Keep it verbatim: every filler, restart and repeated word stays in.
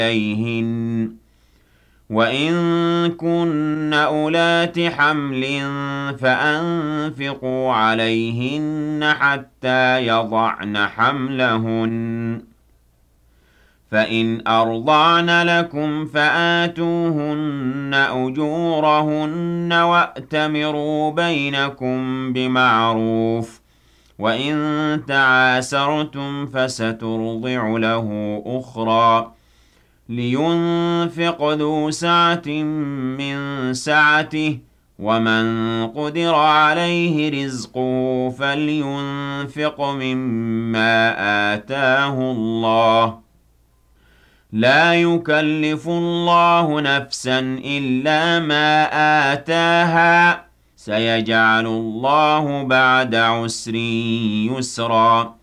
عليهن وإن كن أولات حمل فأنفقوا عليهن حتى يضعن حملهن فإن أرضعن لكم فآتوهن أجورهن وأتمروا بينكم بمعروف وإن تعاسرتم فسترضع له أخرى لينفق ذو سعة من سعته ومن قدر عليه رزقه فلينفق مما آتاه الله لا يكلف الله نفسا إلا ما آتاها سيجعل الله بعد عسر يسرا